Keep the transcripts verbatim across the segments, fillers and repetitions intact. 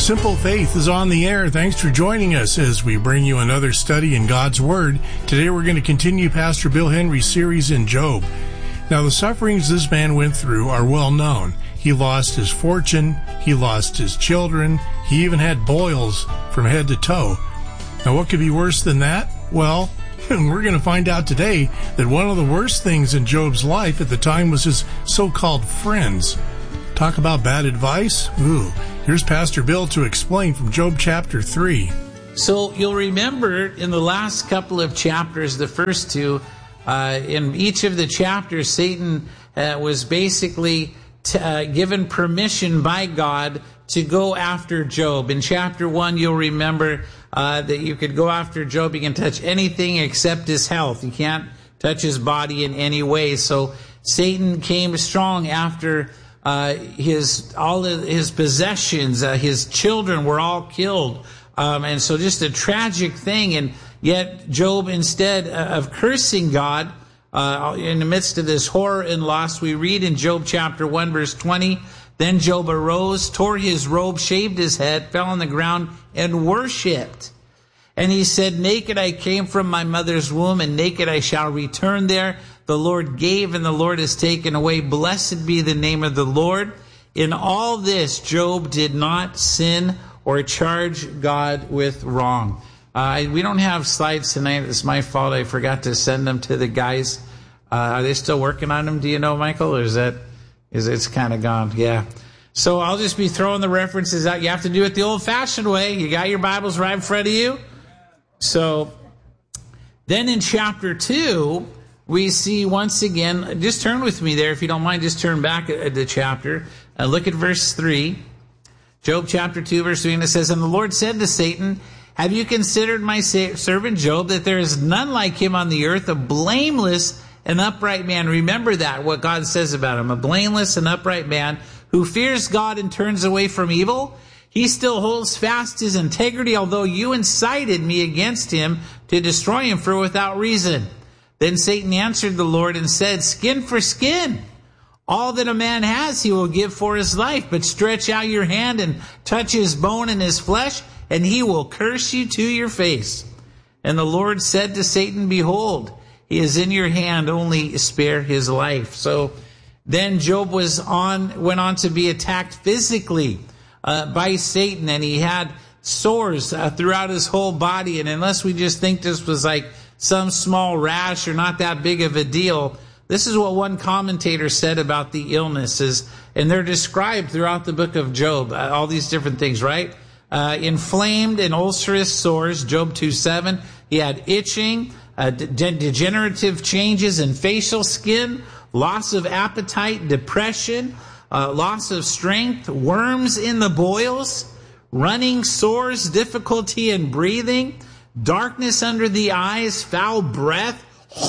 Simple Faith is on the air. Thanks for joining us as we bring you another study in God's Word. Today we're going to continue Pastor Bill Henry's series in Job. Now, the sufferings this man went through are well known. He lost his fortune, he lost his children, he even had boils from head to toe. Now, what could be worse than that? Well, we're going to find out today that one of the worst things in Job's life at the time was his so-called friends. Talk about bad advice? Ooh. Here's Pastor Bill to explain from Job chapter three. So you'll remember in the last couple of chapters, the first two, uh, in each of the chapters, Satan uh, was basically t- uh, given permission by God to go after Job. In chapter one, you'll remember uh, that you could go after Job. You can touch anything except his health. You can't touch his body in any way. So Satan came strong after Uh, his all of his possessions, uh, his children were all killed, um, and so just a tragic thing. And yet Job, instead of cursing God uh, in the midst of this horror and loss, we read in Job chapter one, verse twenty. Then Job arose, tore his robe, shaved his head, fell on the ground, and worshipped. And he said, "Naked I came from my mother's womb, and naked I shall return there. The Lord gave, and the Lord has taken away. Blessed be the name of the Lord." In all this, Job did not sin or charge God with wrong. Uh, we don't have slides tonight. It's my fault. I forgot to send them to the guys. Uh, are they still working on them? Do you know, Michael? Or is that, is it's kind of gone? Yeah. So I'll just be throwing the references out. You have to do it the old-fashioned way. You got your Bibles right in front of you. So then in chapter two, we see once again, just turn with me there, if you don't mind, just turn back at the chapter. Uh, look at verse three. Job chapter two, verse three, and it says, "And the Lord said to Satan, have you considered my servant Job, that there is none like him on the earth, a blameless and upright man?" Remember that, what God says about him, a blameless and upright man who fears God and turns away from evil. He still holds fast his integrity, although you incited me against him to destroy him for without reason. Then Satan answered the Lord and said, "Skin for skin. All that a man has he will give for his life. But stretch out your hand and touch his bone and his flesh, and he will curse you to your face." And the Lord said to Satan, "Behold, he is in your hand, only spare his life." So then Job was on, went on to be attacked physically uh, by Satan, and he had sores uh, throughout his whole body. And unless we just think this was like some small rash or not that big of a deal, this is what one commentator said about the illnesses, and they're described throughout the book of Job, uh, all these different things, right? Uh, inflamed and ulcerous sores, Job two seven. He had itching, uh, de- degenerative changes in facial skin, loss of appetite, depression, uh, loss of strength, worms in the boils, running sores, difficulty in breathing, darkness under the eyes, foul breath,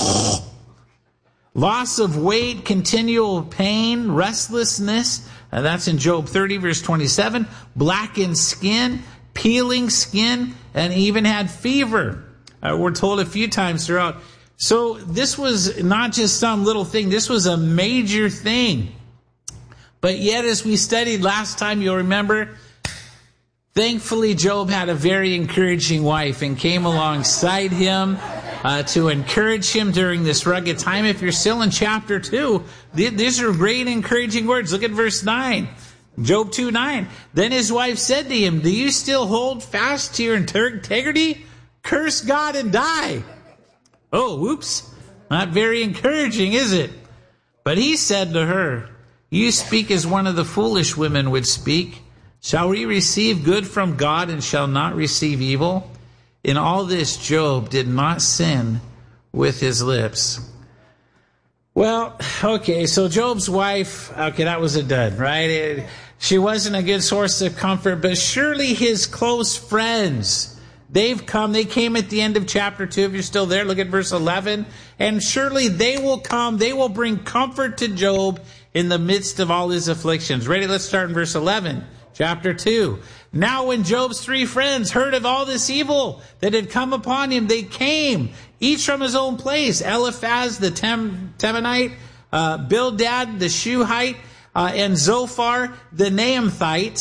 loss of weight, continual pain, restlessness. Uh, that's in Job thirty, verse twenty-seven. Blackened skin, peeling skin, and even had fever. Uh, we're told a few times throughout. So this was not just some little thing. This was a major thing. But yet, as we studied last time, you'll remember, thankfully, Job had a very encouraging wife and came alongside him uh, to encourage him during this rugged time. If you're still in chapter two, th- these are great encouraging words. Look at verse nine. Job two nine. Then his wife said to him, "Do you still hold fast to your integrity? Curse God and die." Oh, whoops. Not very encouraging, is it? But he said to her, "You speak as one of the foolish women would speak. Shall we receive good from God and shall not receive evil?" In all this, Job did not sin with his lips. Well, okay, so Job's wife, okay, that was a dud, right? It, she wasn't a good source of comfort, but surely his close friends, they've come, they came at the end of chapter two. If you're still there, look at verse eleven. And surely they will come, they will bring comfort to Job in the midst of all his afflictions. Ready? Let's start in verse eleven. Chapter two. Now when Job's three friends heard of all this evil that had come upon him, they came, each from his own place. Eliphaz the Tem- Temanite, uh, Bildad the Shuhite, uh, and Zophar the Naamathite,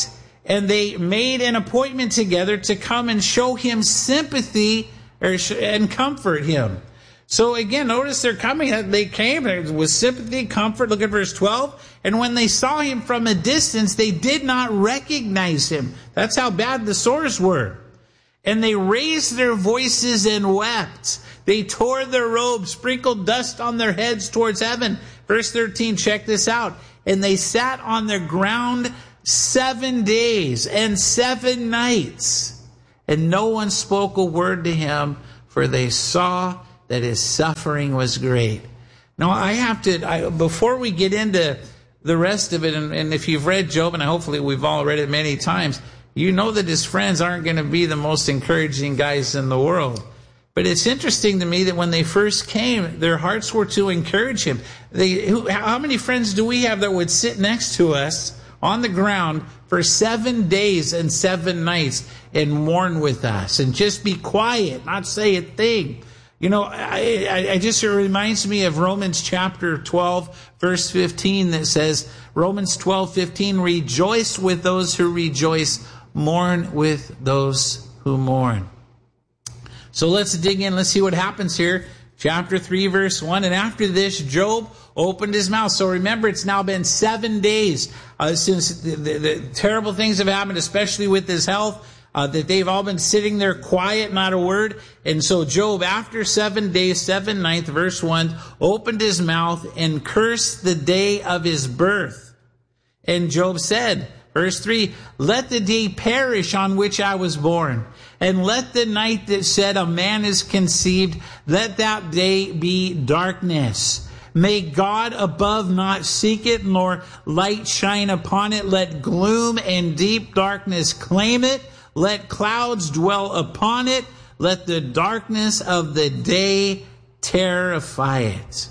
And they made an appointment together to come and show him sympathy or sh- and comfort him. So again, notice they're coming. They came with sympathy, comfort. Look at verse twelve. And when they saw him from a distance, they did not recognize him. That's how bad the sores were. And they raised their voices and wept. They tore their robes, sprinkled dust on their heads towards heaven. Verse thirteen, check this out. And they sat on the ground seven days and seven nights. And no one spoke a word to him, for they saw that his suffering was great. Now, I have to, I, before we get into the rest of it, and, and if you've read Job, and hopefully we've all read it many times, you know that his friends aren't going to be the most encouraging guys in the world. But it's interesting to me that when they first came, their hearts were to encourage him. They, who, how many friends do we have that would sit next to us on the ground for seven days and seven nights and mourn with us and just be quiet, not say a thing? You know, I, I, I just, it reminds me of Romans chapter twelve, verse fifteen, that says, Romans twelve, fifteen, rejoice with those who rejoice, mourn with those who mourn. So let's dig in. Let's see what happens here. Chapter three, verse one. And after this, Job opened his mouth. So remember, it's now been seven days uh, since the, the, the terrible things have happened, especially with his health. Uh, that they've all been sitting there quiet, not a word. And so Job, after seven days, seven nights, verse one, opened his mouth and cursed the day of his birth. And Job said, verse three, let the day perish on which I was born, and let the night that said a man is conceived, let that day be darkness. May God above not seek it, nor light shine upon it. Let gloom and deep darkness claim it. Let clouds dwell upon it. Let the darkness of the day terrify it.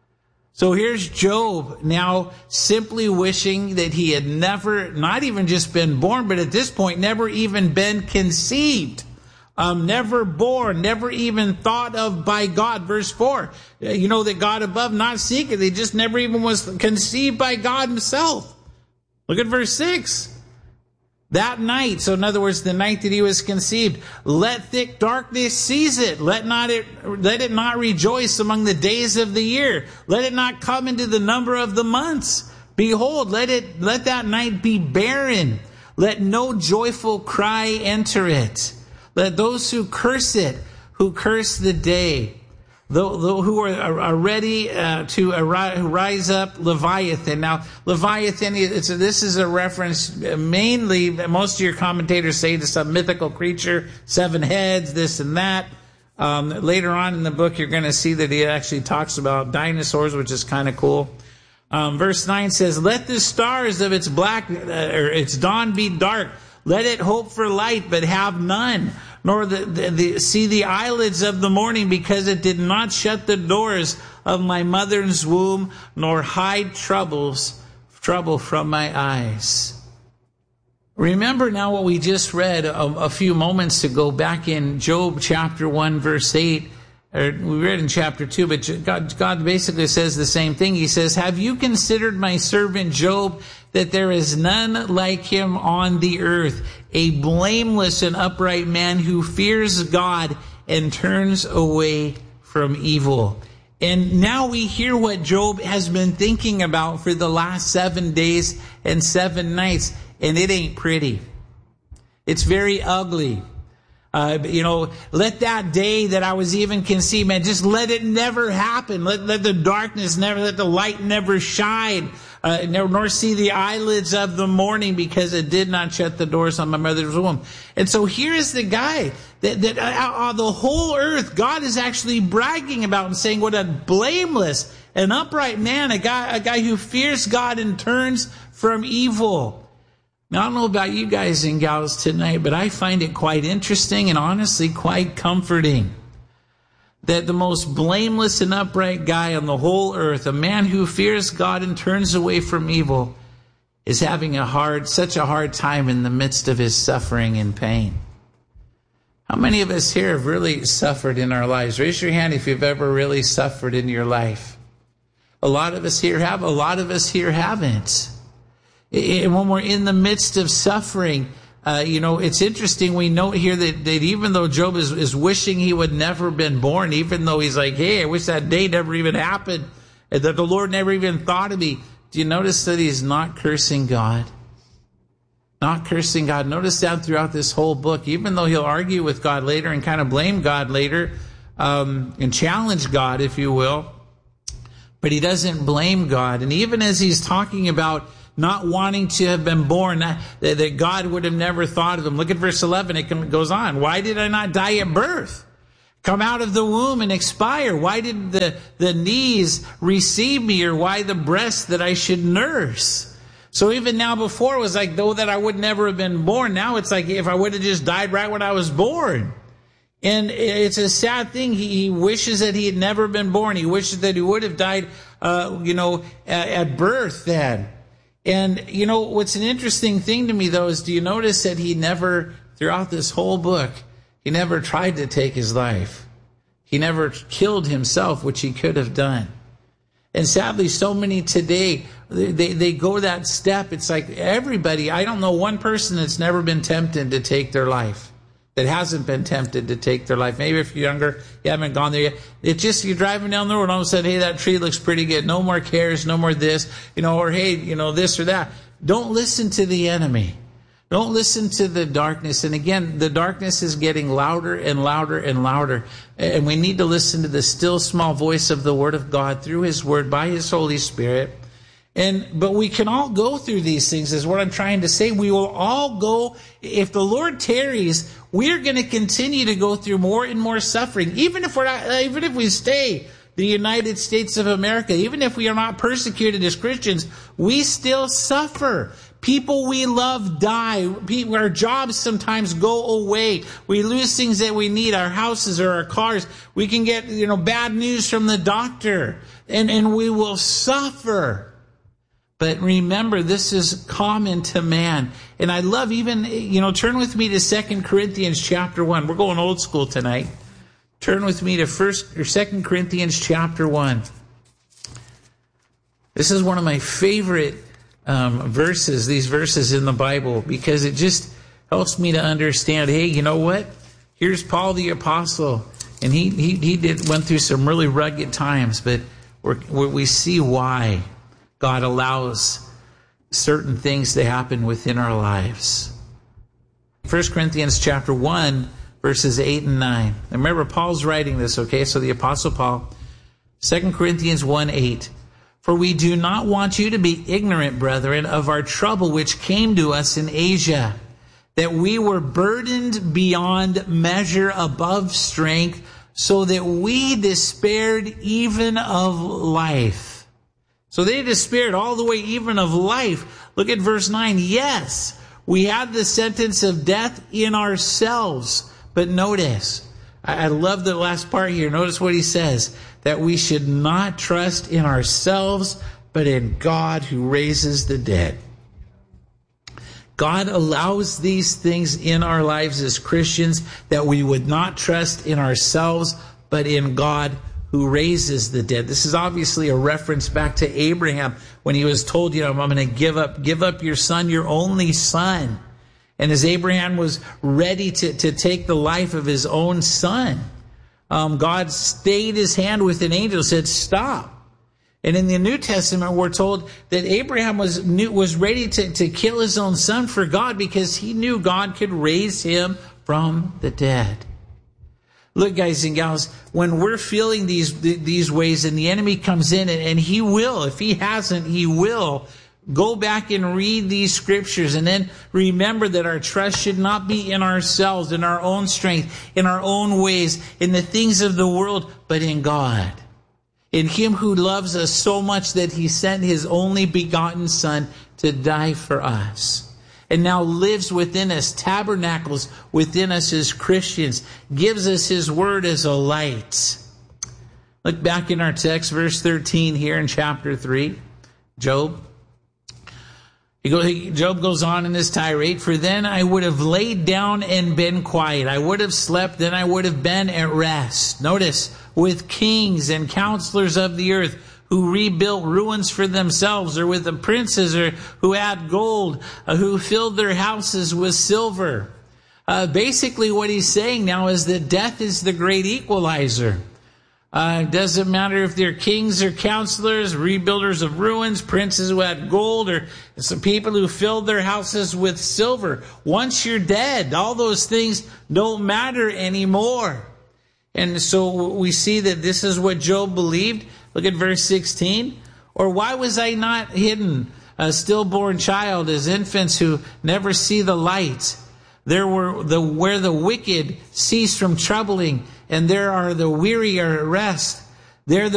So here's Job now simply wishing that he had never, not even just been born, but at this point, never even been conceived. Um, never born, never even thought of by God. Verse four, you know that God above not seek it. He just never even was conceived by God himself. Look at verse six. That night, so in other words, the night that he was conceived, let thick darkness seize it. Let not it, let it not rejoice among the days of the year. Let it not come into the number of the months. Behold, let it, let that night be barren. Let no joyful cry enter it. Let those who curse it, who curse the day, Though who are, are ready uh, to rise up, Leviathan. Now, Leviathan, it's a, this is a reference mainly, most of your commentators say, to some mythical creature, seven heads, this and that. Um, later on in the book, you're going to see that he actually talks about dinosaurs, which is kind of cool. Um, verse nine says, let the stars of its black, uh, or its dawn be dark. Let it hope for light, but have none. Nor the, the, the, see the eyelids of the morning, because it did not shut the doors of my mother's womb, nor hide troubles, trouble from my eyes. Remember now what we just read a, a few moments ago back in Job chapter one, verse eight. Or we read in chapter two, but God, God basically says the same thing. He says, have you considered my servant Job, that there is none like him on the earth, a blameless and upright man who fears God and turns away from evil? And now we hear what Job has been thinking about for the last seven days and seven nights, and it ain't pretty. It's very ugly. Uh, you know, let that day that I was even conceived, man, just let it never happen. Let, let the darkness never, let the light never shine, uh, nor, nor see the eyelids of the morning, because it did not shut the doors on my mother's womb. And so here is the guy that, that uh, on the whole earth, God is actually bragging about and saying what a blameless and upright man, a guy, a guy who fears God and turns from evil. Now, I don't know about you guys and gals tonight, but I find it quite interesting and honestly quite comforting that the most blameless and upright guy on the whole earth, a man who fears God and turns away from evil, is having a hard, such a hard time in the midst of his suffering and pain. How many of us here have really suffered in our lives? Raise your hand if you've ever really suffered in your life. A lot of us here have, a lot of us here haven't. And when we're in the midst of suffering, uh, you know, it's interesting. We note here that, that even though Job is, is wishing he would never been born, even though he's like, hey, I wish that day never even happened, and that the Lord never even thought of me. Do you notice that he's not cursing God? Not cursing God. Notice that throughout this whole book, even though he'll argue with God later and kind of blame God later, um, and challenge God, if you will, but he doesn't blame God. And even as he's talking about not wanting to have been born, that, that God would have never thought of him. Look at verse eleven. It goes on. Why did I not die at birth? Come out of the womb and expire? Why did the, the knees receive me, or why the breast that I should nurse? So even now, before it was like, though that I would never have been born. Now it's like if I would have just died right when I was born. And it's a sad thing. He, he wishes that he had never been born. He wishes that he would have died, uh, you know, at, at birth then. And, you know, what's an interesting thing to me, though, is do you notice that he never, throughout this whole book, he never tried to take his life. He never killed himself, which he could have done. And sadly, so many today, they, they go that step. It's like everybody, I don't know one person that's never been tempted to take their life, that hasn't been tempted to take their life. Maybe if you're younger, you haven't gone there yet. It's just you're driving down the road and all of a sudden, hey, that tree looks pretty good. No more cares, no more this, you know, or hey, you know, this or that. Don't listen to the enemy. Don't listen to the darkness. And again, the darkness is getting louder and louder and louder. And we need to listen to the still small voice of the Word of God through His Word by His Holy Spirit. And but we can all go through these things, is what I'm trying to say. We will all go, if the Lord tarries, we're going to continue to go through more and more suffering. Even if we're not, even if we stay the United States of America, even if we are not persecuted as Christians, we still suffer. People we love die. Our jobs sometimes go away. We lose things that we need, our houses or our cars. We can get, you know, bad news from the doctor, and, and we will suffer. But remember, this is common to man. And I love even, you know, turn with me to Second Corinthians chapter one. We're going old school tonight. Turn with me to First or Second Corinthians chapter one. This is one of my favorite um, verses, these verses in the Bible, because it just helps me to understand, hey, you know what? Here's Paul the Apostle, and he he, he did went through some really rugged times, but we're, we see why God allows certain things to happen within our lives. First Corinthians chapter one, verses eight and nine. And remember, Paul's writing this, okay? So the Apostle Paul, Second Corinthians one, eight. For we do not want you to be ignorant, brethren, of our trouble which came to us in Asia, that we were burdened beyond measure above strength, so that we despaired even of life. So they despaired all the way even of life. Look at verse nine. Yes, we had the sentence of death in ourselves. But notice, I love the last part here. Notice what he says, that we should not trust in ourselves, but in God who raises the dead. God allows these things in our lives as Christians, that we would not trust in ourselves, but in God who raises the dead. This is obviously a reference back to Abraham when he was told, you know, I'm going to give up, give up your son, your only son. And as Abraham was ready to, to take the life of his own son, um, God stayed his hand with an angel, said, stop. And in the New Testament, we're told that Abraham was knew, was ready to, to kill his own son for God, because he knew God could raise him from the dead. Look, guys and gals, when we're feeling these these ways and the enemy comes in, and, and he will, if he hasn't, he will, go back and read these scriptures, and then remember that our trust should not be in ourselves, in our own strength, in our own ways, in the things of the world, but in God. In Him who loves us so much that He sent His only begotten Son to die for us. And now lives within us, tabernacles within us as Christians, gives us His word as a light. Look back in our text, verse thirteen here in chapter three, Job. He goes, Job goes on in this tirade, for then I would have laid down and been quiet. I would have slept, then I would have been at rest. Notice, with kings and counselors of the earth who rebuilt ruins for themselves, or with the princes or who had gold, uh, who filled their houses with silver. Uh, basically what he's saying now is that death is the great equalizer. Uh, it doesn't matter if they're kings or counselors, rebuilders of ruins, princes who had gold, or some people who filled their houses with silver. Once you're dead, all those things don't matter anymore. And so we see that this is what Job believed. Look at verse sixteen. Or why was I not hidden, a stillborn child, as infants who never see the light? There were the where the wicked cease from troubling, and there are the weary are at rest. There the